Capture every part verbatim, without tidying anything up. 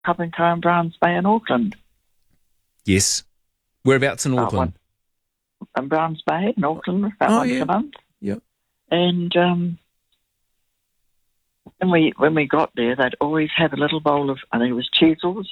Cup and Co in Browns Bay in Auckland. Yes. Whereabouts in Auckland? Uh, in Browns Bay in Auckland, about oh, once yeah. a month. Yep. And um, when we when we got there, they'd always have a little bowl of, I think it was cheesels,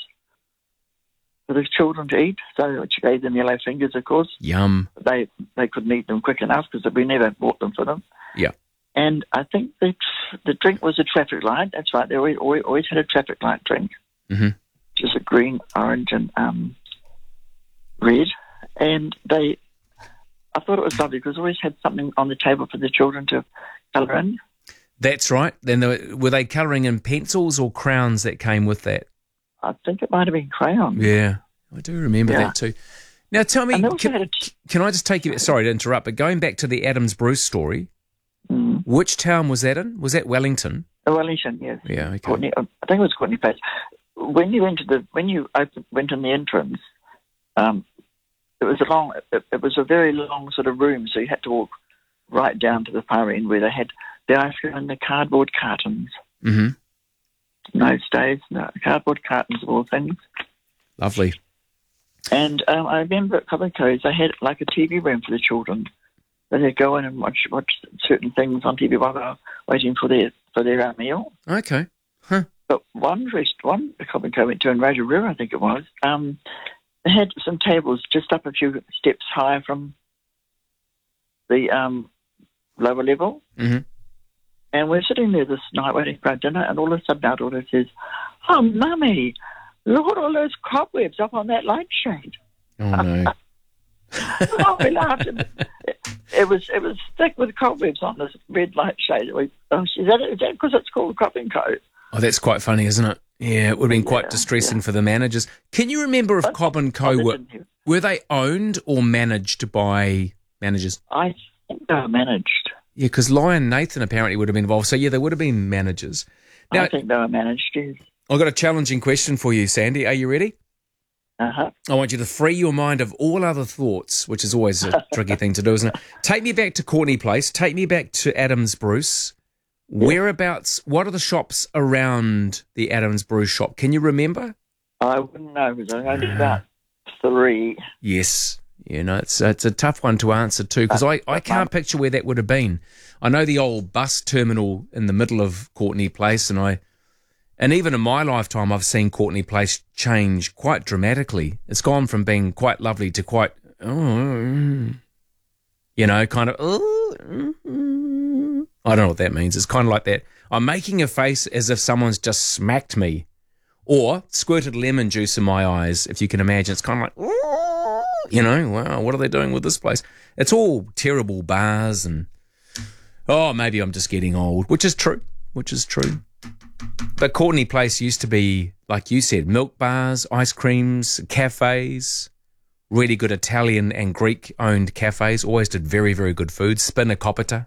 for the children to eat. So which gave them yellow fingers, of course. Yum. They they couldn't eat them quick enough because we never bought them for them. Yeah. And I think the the drink was a traffic light. That's right. They always always, always had a traffic light drink, mm-hmm. which is a green, orange, and um, red. And they, I thought it was lovely because they always had something on the table for the children to colour in. That's right. Then they were, were they colouring in pencils or crowns that came with that? I think it might have been crayons. Yeah, I do remember Yeah. that too. Now tell me, can, had a t- can I just take you, sorry to interrupt, but going back to the Adams Bruce story, mm. which town was that in? Was that Wellington? Wellington, yes. Yeah, okay. Courtney, I think it was Courtney Place. When you entered the, when you opened, went in the entrance, um, it was a long, it, it was a very long sort of room, so you had to walk right down to the far end where they had the ice cream in the cardboard cartons. Mm-hmm. In those days, no, cardboard cartons of all things. Lovely. And um, I remember at Cup and Co's, they had like a T V room for the children. That they'd go in and watch watch certain things on T V while they were waiting for their for their uh, meal. Okay. Huh. But one rest, one Cup and Co went to in Rotorua, I think it was. Um, they had some tables just up a few steps higher from the um, lower level. Mm-hmm. And we're sitting there this night waiting for our dinner, and all of a sudden our daughter says, "Oh, Mummy, look at all those cobwebs up on that light shade." Oh, no. Oh, we laughed. It, it was it was thick with cobwebs on this red light shade. We, oh, is that is that because it's called Cup and Co? Oh, that's quite funny, isn't it? Yeah, it would have been quite Yeah, distressing yeah. for the managers. Can you remember if Cobb and Co Oh, were, didn't you? were they owned or managed by managers? I think they were managed. Yeah, because Lion Nathan apparently would have been involved. So, yeah, they would have been managers. Now, I think they were managed, yes. I've got a challenging question for you, Sandy. Are you ready? Uh-huh. I want you to free your mind of all other thoughts, which is always a tricky thing to do, isn't it? Take me back to Courtney Place. Take me back to Adams Bruce. Whereabouts, what are the shops around the Adams Bruce shop? Can you remember? I wouldn't know because I only about three. Yes. You know, it's, it's a tough one to answer too because I, I can't picture where that would have been. I know the old bus terminal in the middle of Courtney Place, and I, and even in my lifetime, I've seen Courtney Place change quite dramatically. It's gone from being quite lovely to quite, oh, you know, kind of, oh, I don't know what that means. It's kind of like that. I'm making a face as if someone's just smacked me or squirted lemon juice in my eyes, if you can imagine. It's kind of like, oh, you know, wow, what are they doing with this place? It's all terrible bars and, oh, maybe I'm just getting old, which is true, which is true. But Courtney Place used to be, like you said, milk bars, ice creams, cafes, really good Italian and Greek-owned cafes, always did very, very good food. Spinacopita.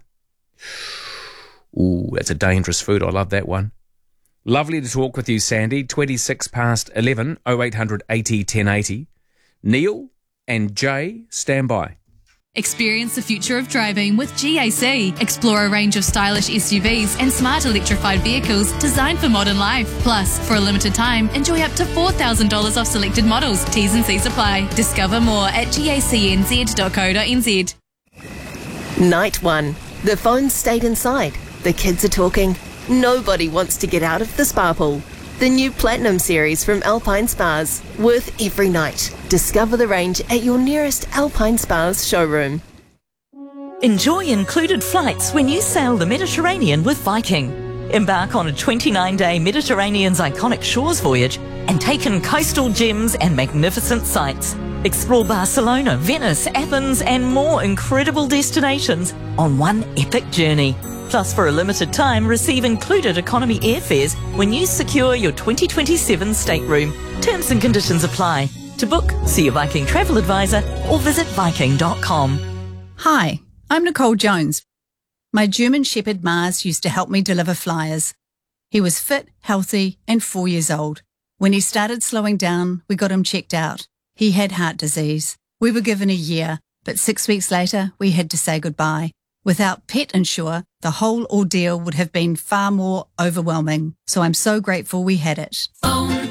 Ooh, that's a dangerous food. I love that one. Lovely to talk with you, Sandy. twenty-six past eleven, oh eight hundred eighty ten eighty. Neil and Jay, stand by. Experience the future of driving with G A C. Explore a range of stylish S U Vs and smart electrified vehicles designed for modern life. Plus, for a limited time, enjoy up to four thousand dollars off selected models. T's and C's apply. Discover more at gacnz dot co dot n z. Night one. The phones stayed inside. The kids are talking. Nobody wants to get out of the spa pool. The new Platinum series from Alpine Spas. Worth every night. Discover the range at your nearest Alpine Spas showroom. Enjoy included flights when you sail the Mediterranean with Viking. Embark on a twenty-nine day Mediterranean's iconic shores voyage and take in coastal gems and magnificent sights. Explore Barcelona, Venice, Athens and more incredible destinations on one epic journey. Plus, for a limited time, receive included economy airfares when you secure your twenty twenty-seven stateroom. Terms and conditions apply. To book, see your Viking travel advisor or visit viking dot com. Hi, I'm Nicole Jones. My German Shepherd Mars used to help me deliver flyers. He was fit, healthy and four years old. When he started slowing down, we got him checked out. He had heart disease. We were given a year, but six weeks later we had to say goodbye. Without Pet Insure, the whole ordeal would have been far more overwhelming. So I'm so grateful we had it. Phone